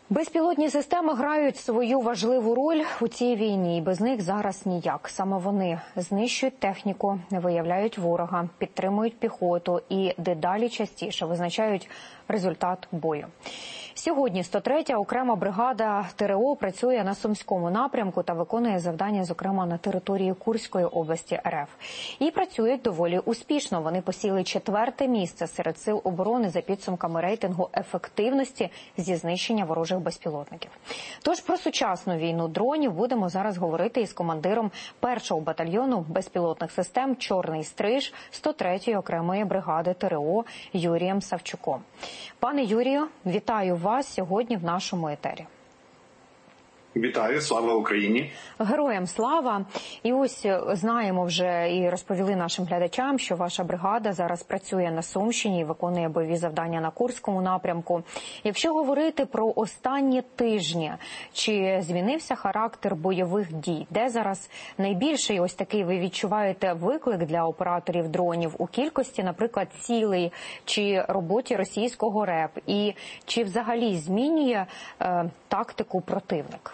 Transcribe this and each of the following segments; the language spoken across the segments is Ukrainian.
Безпілотні системи грають свою важливу роль у цій війні, і без них зараз ніяк. Саме вони знищують техніку, виявляють ворога, підтримують піхоту і дедалі частіше визначають результат бою. Сьогодні 103-я окрема бригада ТрО працює на Сумському напрямку та виконує завдання, зокрема, на території Курської області РФ. І працюють доволі успішно. Вони посіли 4-те місце серед сил оборони за підсумками рейтингу ефективності зі знищення ворожих безпілотників. Тож про сучасну війну дронів будемо зараз говорити із командиром 1-го батальйону безпілотних систем «Чорний стриж» 103-ї окремої бригади ТрО Юрієм Савчуком. Пане Юрію, вітаю вас сьогодні в нашому етері. Вітаю, слава Україні! Героям слава! І ось знаємо вже і розповіли нашим глядачам, що ваша бригада зараз працює на Сумщині і виконує бойові завдання на Курському напрямку. Якщо говорити про останні тижні, чи змінився характер бойових дій? Де зараз найбільший ось такий ви відчуваєте виклик для операторів дронів у кількості, наприклад, цілей чи роботі російського РЕП? І чи взагалі змінює тактику противник?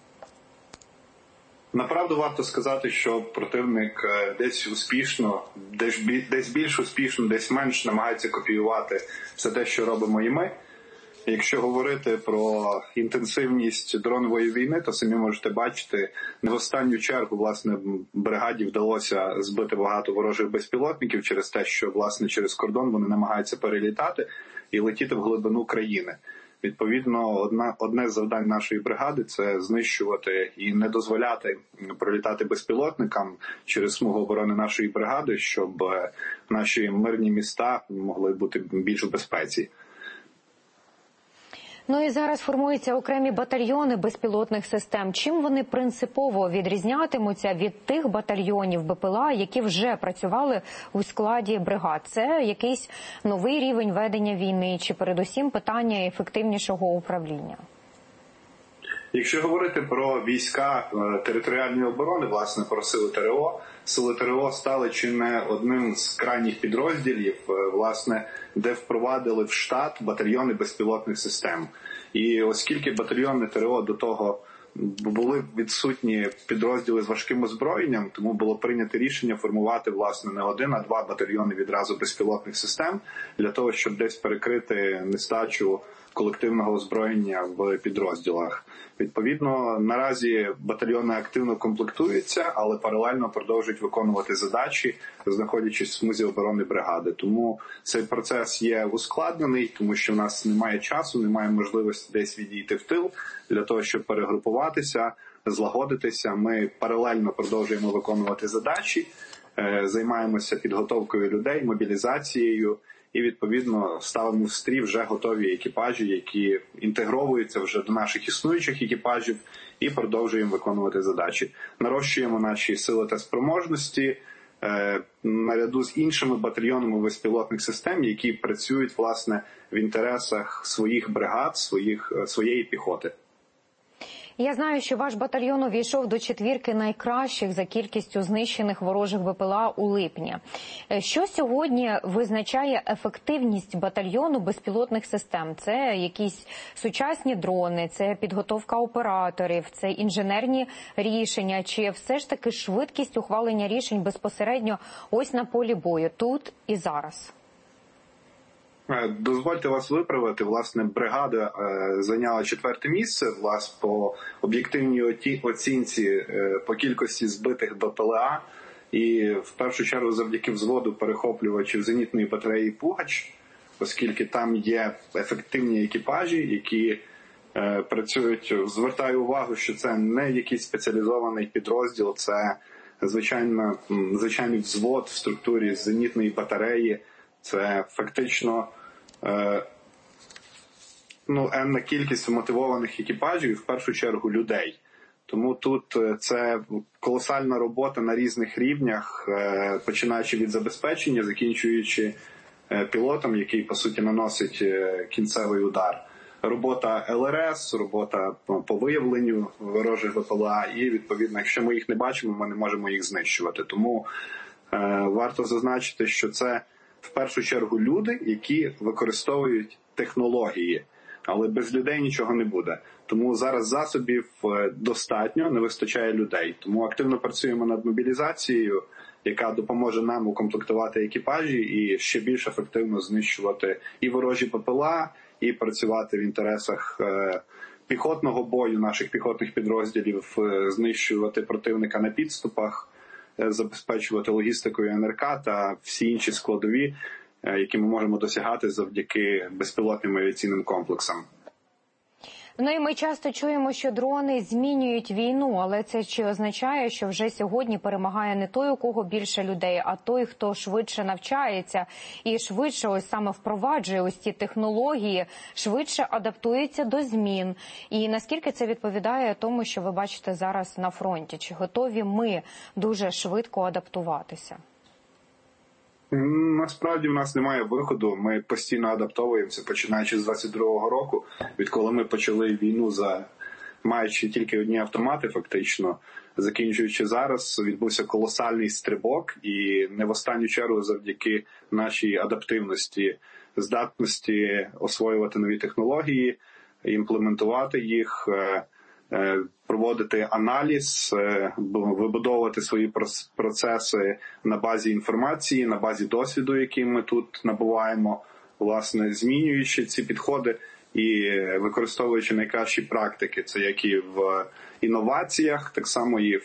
Направду варто сказати, що противник десь успішно, десь більш успішно, десь менш намагається копіювати все те, що робимо і ми. Якщо говорити про інтенсивність дронової війни, то самі можете бачити, не в останню чергу, власне, бригаді вдалося збити багато ворожих безпілотників через те, що, власне, через кордон вони намагаються перелітати і летіти в глибину країни. Відповідно, одне з завдань нашої бригади – це знищувати і не дозволяти пролітати безпілотникам через смугу оборони нашої бригади, щоб наші мирні міста могли бути більш в безпеці. Ну і зараз формуються окремі батальйони безпілотних систем. Чим вони принципово відрізнятимуться від тих батальйонів БПЛА, які вже працювали у складі бригад? Це якийсь новий рівень ведення війни чи передусім питання ефективнішого управління? Якщо говорити про війська територіальної оборони, власне, про сили ТрО стали чи не одним з крайніх підрозділів, власне, де впровадили в штат батальйони безпілотних систем. І оскільки батальйони ТрО до того були відсутні підрозділи з важким озброєнням, тому було прийнято рішення формувати, власне, не один, а два батальйони відразу безпілотних систем для того, щоб десь перекрити нестачу колективного озброєння в підрозділах. Відповідно, наразі батальйони активно комплектуються, але паралельно продовжують виконувати задачі, знаходячись в смузі оборони бригади. Тому цей процес є ускладнений, тому що в нас немає часу, немає можливості десь відійти в тил для того, щоб перегрупуватися, злагодитися. Ми паралельно продовжуємо виконувати задачі, займаємося підготовкою людей, мобілізацією, і, відповідно, ставимо в стрій вже готові екіпажі, які інтегровуються вже до наших існуючих екіпажів, і продовжуємо виконувати задачі. Нарощуємо наші сили та спроможності наряду з іншими батальйонами безпілотних систем, які працюють, власне, в інтересах своїх бригад, своєї піхоти. Я знаю, що ваш батальйон увійшов до четвірки найкращих за кількістю знищених ворожих БПЛА у липні. Що сьогодні визначає ефективність батальйону безпілотних систем? Це якісь сучасні дрони, це підготовка операторів, це інженерні рішення, чи все ж таки швидкість ухвалення рішень безпосередньо ось на полі бою, тут і зараз? Дозвольте вас виправити. Власне, бригада зайняла 4-те місце. Власне, по об'єктивній оцінці по кількості збитих БПЛА і, в першу чергу, завдяки взводу перехоплювачів зенітної батареї «Пугач», оскільки там є ефективні екіпажі, які працюють. Звертаю увагу, що це не якийсь спеціалізований підрозділ, це звичайний взвод в структурі зенітної батареї. Це фактично енна кількість мотивованих екіпажів і, в першу чергу, людей. Тому тут це колосальна робота на різних рівнях, починаючи від забезпечення, закінчуючи пілотом, який, по суті, наносить кінцевий удар. Робота ЛРС, робота по виявленню ворожих БПЛА і, відповідно, якщо ми їх не бачимо, ми не можемо їх знищувати. Тому варто зазначити, що це в першу чергу люди, які використовують технології. але без людей нічого не буде. Тому зараз засобів достатньо, не вистачає людей. Тому активно працюємо над мобілізацією, яка допоможе нам укомплектувати екіпажі і ще більш ефективно знищувати і ворожі ППЛА, і працювати в інтересах піхотного бою наших піхотних підрозділів, знищувати противника на підступах, забезпечувати логістикою НРК та всі інші складові, які ми можемо досягати завдяки безпілотним авіаційним комплексам. Ну і ми часто чуємо, що дрони змінюють війну, але це чи означає, що вже сьогодні перемагає не той, у кого більше людей, а той, хто швидше навчається і швидше ось саме впроваджує ось ці технології, швидше адаптується до змін. І наскільки це відповідає тому, що ви бачите зараз на фронті? Чи готові ми дуже швидко адаптуватися? Насправді в нас немає виходу, ми постійно адаптовуємося, починаючи з 22-го року, відколи ми почали війну, маючи тільки одні автомати фактично, закінчуючи зараз, відбувся колосальний стрибок і не в останню чергу завдяки нашій адаптивності, здатності освоювати нові технології, імплементувати їх, проводити аналіз, вибудовувати свої процеси на базі інформації, на базі досвіду, який ми тут набуваємо, власне, змінюючи ці підходи і використовуючи найкращі практики. Це як і в інноваціях, так само і